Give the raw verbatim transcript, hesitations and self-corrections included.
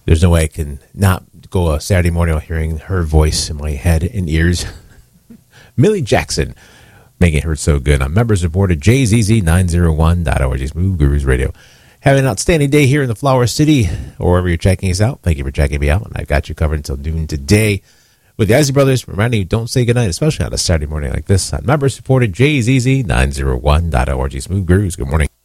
There's no way I can not go a Saturday morning without hearing her voice in my head and ears. Millie Jackson, making it hurt so good. I'm members aboard at J Z Z nine oh one dot org. Smooth Grooves Radio. Have an outstanding day here in the Flower City, or wherever you're checking us out. Thank you for checking me out, and I've got you covered until noon today. With the Isley Brothers, reminding you, don't say goodnight, especially on a Saturday morning like this. On members supported J Z Z nine oh one dot org. Smooth Grooves, good morning.